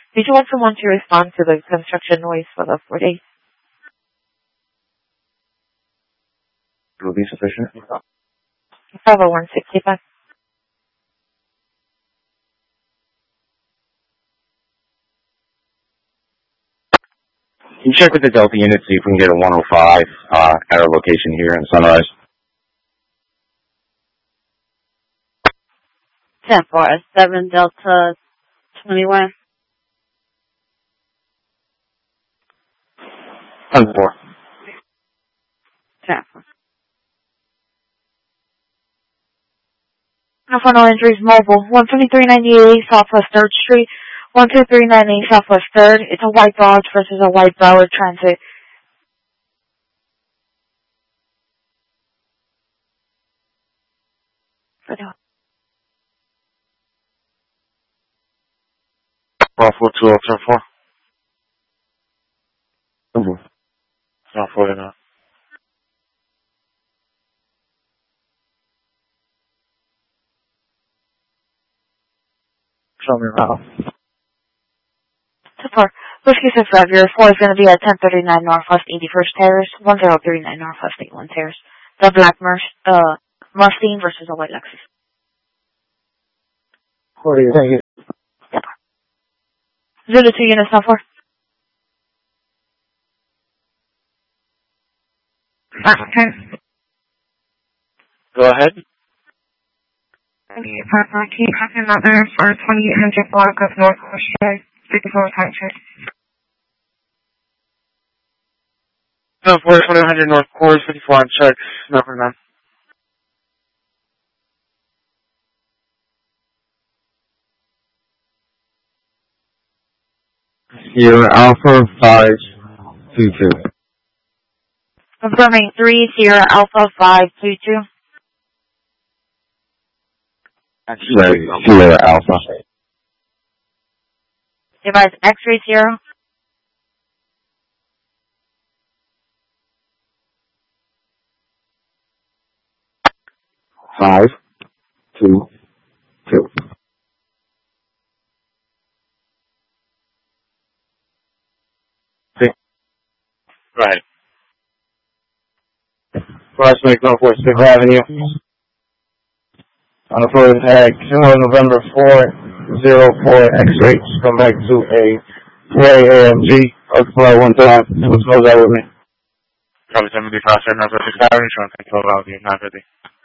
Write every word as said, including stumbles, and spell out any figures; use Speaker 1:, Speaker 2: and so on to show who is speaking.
Speaker 1: Did you want someone to respond to the construction noise for the four days?
Speaker 2: It will be sufficient.
Speaker 1: five oh one sixty-five.
Speaker 2: Can you check with the Delta unit, see if we can get a one oh five uh, at our location here in Sunrise?
Speaker 3: ten four, seven Delta twenty-one.
Speaker 2: ten four.
Speaker 3: ten four.
Speaker 1: No for no injuries, mobile. one twenty-three ninety-eight Southwest third Street. one two three nine eight Southwest third. It's a white Dodge versus a white Broward Transit.
Speaker 2: One four two oh ten four. Mm-hmm. ten forty-nine. Show me around.
Speaker 1: So far, Whiskey six five zero four is going to be at ten thirty-nine Northwest eighty-first Terrace, one zero three nine Northwest eighty-one Terrace. The black Mer uh, Mustang versus a white Lexus.
Speaker 2: What do you think?
Speaker 1: Yep. Zulu two units now four. Okay.
Speaker 2: Go ahead.
Speaker 1: Okay, Papa, keep having that there for twenty-eight hundred block of Northwest Drive, fifty-four Country.
Speaker 2: No, four twenty hundred North Course, fifty-four on check, number nine. Sierra Alpha five two two.
Speaker 1: Confirming three Sierra Alpha five two two.
Speaker 2: Sorry, Sierra Alpha.
Speaker 1: Device X-ray Sierra.
Speaker 2: Five two two. Right. Prospect Northwest Fifth Avenue. On the first tag, November four zero four X-ray. Come back to a Ray A M G. Multiply one time. Let's close that with me. Probably somebody cross there, Northwest Fifth Avenue. Trying to control out the nine fifty.